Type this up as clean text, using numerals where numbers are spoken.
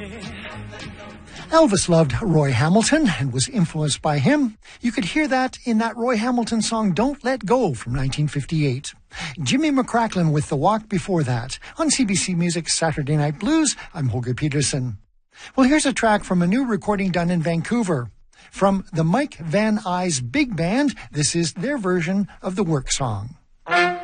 Elvis loved Roy Hamilton and was influenced by him. You could hear that in that Roy Hamilton song, Don't Let Go, from 1958. Jimmy McCracklin with The Walk before that. On CBC Music's Saturday Night Blues, I'm Holger Peterson. Well, here's a track from a new recording done in Vancouver. From the Mike Van Nuys Big Band, this is their version of the Work Song.